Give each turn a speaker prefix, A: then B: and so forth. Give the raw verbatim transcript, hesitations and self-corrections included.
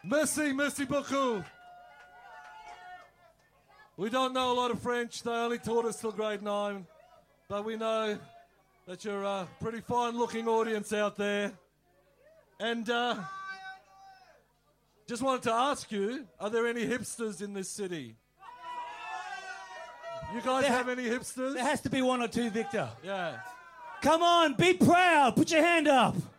A: Merci, merci beaucoup. We don't know a lot of French. They only taught us till grade nine. But we know that you're a pretty fine-looking audience out there. And uh, just wanted to ask you, are there any hipsters in this city? You guys
B: There-
A: have any hipsters?
B: There has to be one or two, Victor.
A: Yeah.
B: Come on, be proud. Put your hand up.